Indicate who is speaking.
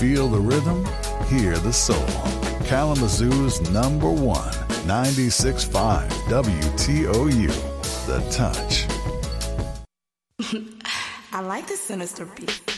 Speaker 1: Feel the rhythm, hear the soul. Kalamazoo's number one, 96.5 WTOU, The Touch.
Speaker 2: I like the sinister beat.